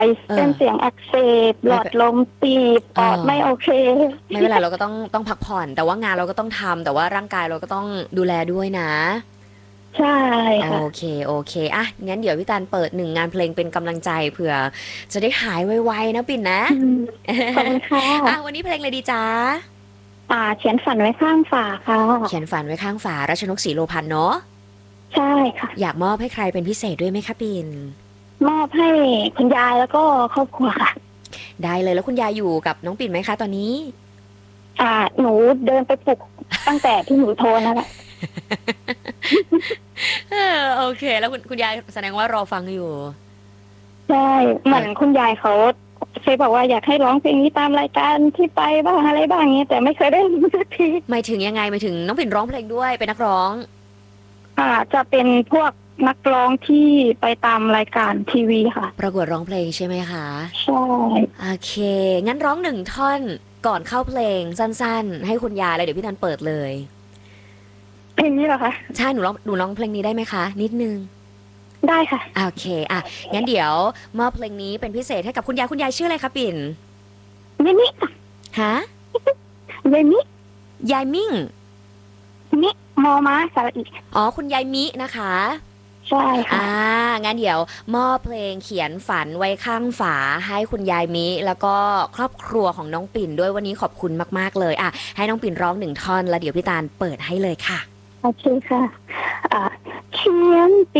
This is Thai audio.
เส้นเออเสียงอักเสบหลไม่เป็นอดลมตีบเออปอดไม่โอเคไม่เป็นไรเราก็ต้องพักผ่อนแต่ว่างานเราก็ต้องทำแต่ว่าร่างกายเราก็ต้องดูแลด้วยนะใช่โอค่ะเคโอเคอ่ะงั้นเดี๋ยวพี่ตาลเปิดหนึ่งงานเพลงเป็นกำลังใจเผื่อจะได้หายไวๆนะปิ่นนะอืมขอบคุณค่ะอ่ะวันนี้เพลงอะไรดีจ๊ะเขียนฝันไว้ข้างฝาค่ะเขียนฝันไว้ข้างฝารัชนกศรีโลพันธ์เนาะใช่ค่ะอยากมอบให้ใครเป็นพิเศษด้วยไหมคะปิ่นมอบให้คุณยายแล้วก็ครอบครัวค่ะได้เลยแล้วคุณยายอยู่กับน้องปิ่นไหมคะตอนนี้หนูเดินไปปลุกตั้งแต่ที่หนูโทรนั่นแหละโอเคแล้วคุณยายแสดงว่ารอฟังอยู่ใช่เหเออมือนคุณยายเขาเคยบอกว่าอยากให้ร้องเพลงนี้ตามรายการที่ไปบ้างอะไรบ้างเงี้ยแต่ไม่เคยได้ร้องสักทีหมายถึงยังไงหมายถึงน้องปิ่นร้องเพลงด้วยเป็นนักร้องจะเป็นพวกนักร้องที่ไปตามรายการทีวีค่ะประกวดร้องเพลงใช่ไหมคะใช่โอเคงั้นร้องหนึ่งท่อนก่อนเข้าเพลงสั้นๆให้คุณยายเลยเดี๋ยวพี่ธันเปิดเลยเพลงนี้เหรอคะใช่หนูร้องเพลงนี้ได้ไหมคะนิดนึงได้ค่ะโอเคอ่ะงั้นเดี๋ยวมอบเพลงนี้เป็นพิเศษให้กับคุณยายชื่ออะไรคะปิ่นเยมิฮะเยมิยายมิ่งมิมอม้าสระอีอ๋อคุณยายมินะคะใช่ค่ะงั้นเดี๋ยวมอบเพลงเขียนฝันไว้ข้างฝาให้คุณยายมิแล้วก็ครอบครัวของน้องปิ่นด้วยวันนี้ขอบคุณมากๆเลยให้น้องปิ่นร้องหนึ่งท่อนแล้วเดี๋ยวพี่ตาลเปิดให้เลยค่ะโอเคค่ะเขียน